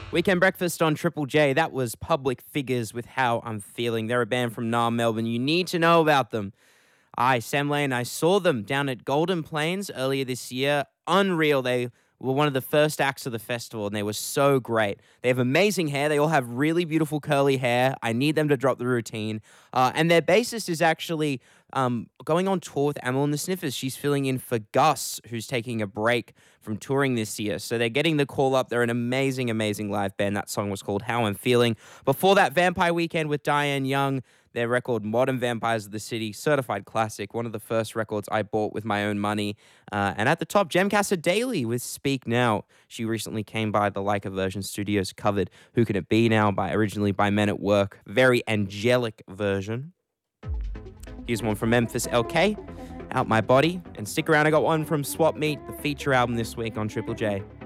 Weekend Breakfast on Triple J. That was Public Figures with How I'm Feeling. They're a band from Naarm, Melbourne. You need to know about them. Sam Lane, I saw them down at Golden Plains earlier this year. Unreal. They were one of the first acts of the festival, and they were so great. They have amazing hair. They all have really beautiful curly hair. I need them to drop the routine. And their bassist is actually going on tour with Amyl and the Sniffers. She's filling in for Gus, who's taking a break from touring this year. So they're getting the call up. They're an amazing, amazing live band. That song was called How I'm Feeling. Before that, Vampire Weekend with Diane Young. Their record, Modern Vampires of the City, certified classic, one of the first records I bought with my own money. And at the top, Gemcasa Daily with Speak Now. She recently came by the Leica Version Studios, covered Who Can It Be Now, originally by Men at Work. Very angelic version. Here's one from Memphis LK, Out My Body. And stick around, I got one from Swap Meet, the feature album this week on Triple J.